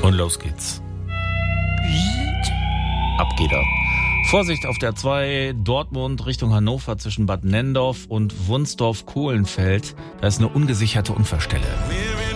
Und los geht's. Ab geht er. Vorsicht auf der 2 Dortmund Richtung Hannover zwischen Bad Nenndorf und Wunsdorf-Kohlenfeld. Da ist eine ungesicherte Unfallstelle.